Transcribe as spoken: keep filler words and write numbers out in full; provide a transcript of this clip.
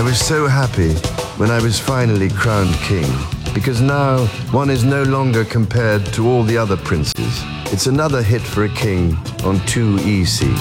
was so happy when I was finally crowned king, because now one is no longer compared to all the other princes. It's another hit for a king on two E C.